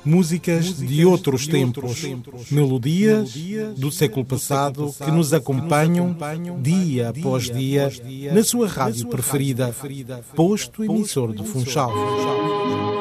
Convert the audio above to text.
Músicas de outros tempos, melodias do século passado que nos acompanham dia após dia na sua rádio preferida, posto emissor de Funchal.